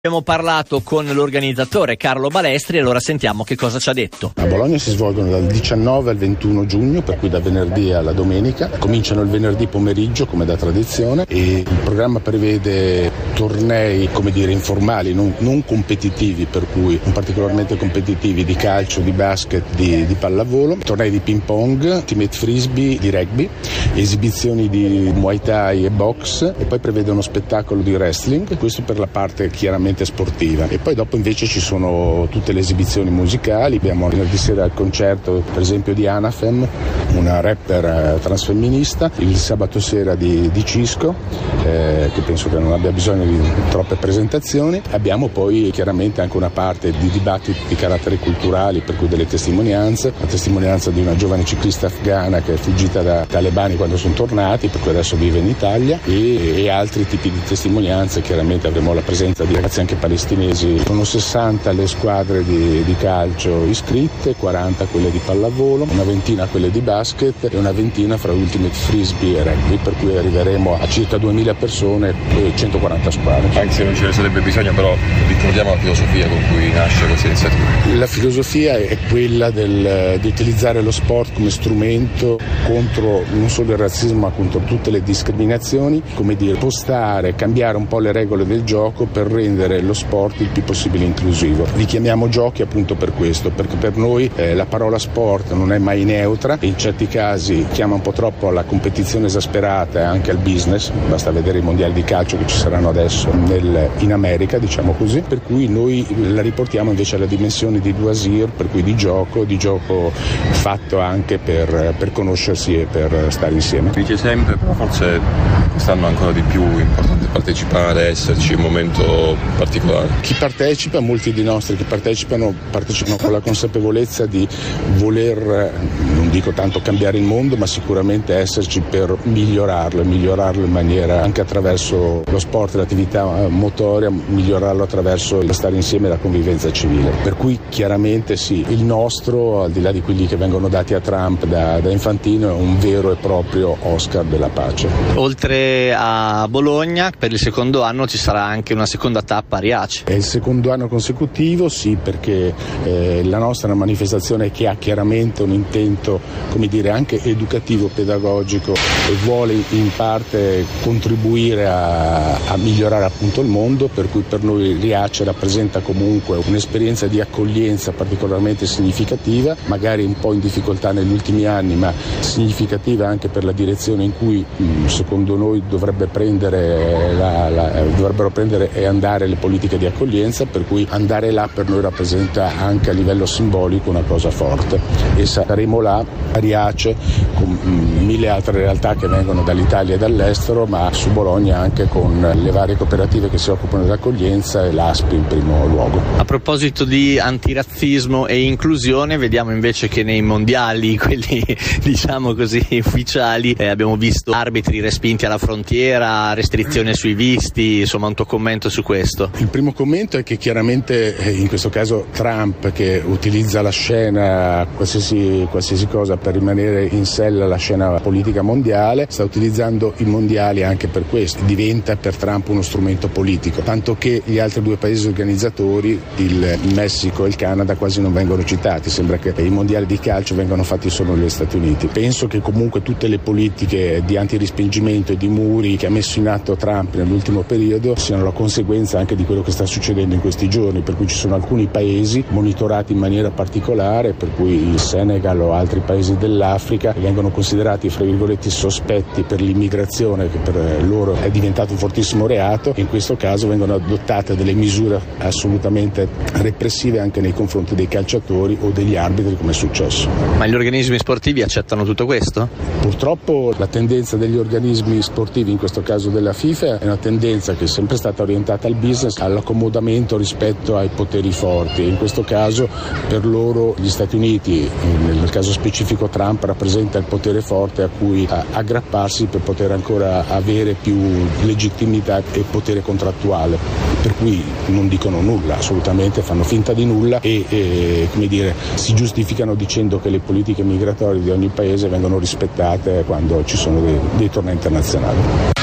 Abbiamo parlato con l'organizzatore Carlo Balestri, allora sentiamo che cosa ci ha detto. A Bologna si svolgono dal 19 al 21 giugno, per cui da venerdì alla domenica. Cominciano il venerdì pomeriggio come da tradizione e il programma prevede tornei, informali, non competitivi, per cui non particolarmente competitivi, di calcio, di basket, di pallavolo, tornei di ping pong, ultimate frisbee, di rugby, esibizioni di muay thai e box, e poi prevede uno spettacolo di wrestling, questo per la parte chiaramente sportiva. E poi dopo invece ci sono tutte le esibizioni musicali. Abbiamo venerdì sera il concerto per esempio di Anafem, una rapper transfemminista, il sabato sera di Cisco, che penso che non abbia bisogno di troppe presentazioni. Abbiamo poi chiaramente anche una parte di dibattiti di carattere culturali, per cui delle testimonianze, la testimonianza di una giovane ciclista afghana che è fuggita da talebani quando sono tornati, per cui adesso vive in Italia, e altri tipi di testimonianze. Chiaramente avremo la presenza di ragazzi anche palestinesi. Sono 60 le squadre di calcio iscritte, 40 quelle di pallavolo, una ventina quelle di basket e una ventina fra ultimate frisbee e rugby, per cui arriveremo a circa 2000 persone e 140 squadre. Anche se non ce ne sarebbe bisogno, però ricordiamo la filosofia con cui nasce questa iniziativa. La filosofia è quella di utilizzare lo sport come strumento contro non solo il razzismo ma contro tutte le discriminazioni, postare, cambiare un po' le regole del gioco per rendere lo sport il più possibile inclusivo. Li chiamiamo giochi appunto per questo, perché per noi la parola sport non è mai neutra e in certi casi chiama un po' troppo alla competizione esasperata e anche al business. Basta vedere i mondiali di calcio che ci saranno adesso in America, diciamo così, per cui noi la riportiamo invece alla dimensione di loisir, per cui di gioco fatto anche per conoscersi e per stare insieme. Dice sempre, però forse quest'anno ancora di più importante partecipare, esserci in un momento particolare. Chi partecipa, molti di nostri che partecipano con la consapevolezza di voler, non dico tanto cambiare il mondo, ma sicuramente esserci per migliorarlo in maniera anche attraverso lo sport, l'attività motoria, migliorarlo attraverso il stare insieme e la convivenza civile. Per cui chiaramente sì, il nostro, al di là di quelli che vengono dati a Trump da Infantino, è un vero e proprio Oscar della pace. Oltre a Bologna, per il secondo anno ci sarà anche una seconda tappa a Riace. È il secondo anno consecutivo, sì, perché la nostra è una manifestazione che ha chiaramente un intento, anche educativo, pedagogico, e vuole in parte contribuire a migliorare appunto il mondo, per cui per noi Riace rappresenta comunque un'esperienza di accoglienza particolarmente significativa, magari un po' in difficoltà negli ultimi anni, ma significativa anche per la direzione in cui secondo noi dovrebbero prendere e andare le politiche di accoglienza, per cui andare là per noi rappresenta anche a livello simbolico una cosa forte, e saremo là a Riace con 1000 altre realtà che vengono dall'Italia e dall'estero, ma su Bologna anche con le varie cooperative che si occupano dell'accoglienza e l'ASPI in primo luogo. A proposito di antirazzismo e inclusione, vediamo invece che nei mondiali, quelli ufficiali, abbiamo visto arbitri respinti alla frontiera, restrizione sui visti, insomma un tuo commento su questo. Il primo commento è che chiaramente in questo caso Trump, che utilizza la scena, qualsiasi cosa per rimanere in sella alla scena politica mondiale, sta utilizzando i mondiali anche per questo, diventa per Trump uno strumento politico, tanto che gli altri due paesi organizzatori, il Messico e il Canada, quasi non vengono citati. Sembra che i mondiali di calcio vengano fatti solo negli Stati Uniti. Penso che comunque tutte le politiche di antirispingimento e di muri che ha messo in atto Trump nell'ultimo periodo siano la conseguenza anche di quello che sta succedendo in questi giorni, per cui ci sono alcuni paesi monitorati in maniera particolare, per cui il Senegal o altri paesi dell'Africa, che vengono considerati fra virgolette sospetti per l'immigrazione, che per loro è diventato un fortissimo reato, e in questo caso vengono adottate delle misure assolutamente repressive anche nei confronti dei calciatori o degli arbitri, come è successo. Ma gli organismi sportivi accettano tutto questo? Purtroppo la tendenza degli organismi sportivi, in questo caso della FIFA, è una tendenza che è sempre stata orientata al business, all'accomodamento rispetto ai poteri forti. In questo caso per loro gli Stati Uniti, nel caso specifico Trump, rappresenta il potere forte a cui aggrapparsi per poter ancora avere più legittimità e potere contrattuale, per cui non dicono nulla, assolutamente fanno finta di nulla e si giustificano dicendo che le politiche migratorie di ogni paese vengono rispettate quando ci sono dei tornei internazionali.